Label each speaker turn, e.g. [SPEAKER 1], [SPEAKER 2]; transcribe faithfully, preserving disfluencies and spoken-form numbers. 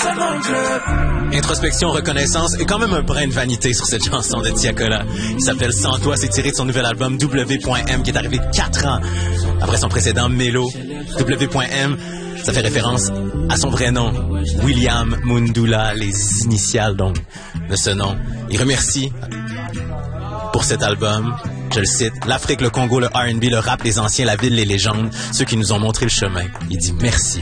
[SPEAKER 1] c'est mon Dieu.
[SPEAKER 2] Introspection, reconnaissance et quand même un brin de vanité sur cette chanson de Tiakola. Il s'appelle Sans toi, c'est tiré de son nouvel album W.M qui est arrivé quatre ans après son précédent Mélo. W.M, ça fait référence à son vrai nom, William Mundula, les initiales donc de ce nom. Il remercie pour cet album, je le cite, l'Afrique, le Congo, le R and B, le rap, les anciens, la ville, les légendes, ceux qui nous ont montré le chemin. Il dit merci.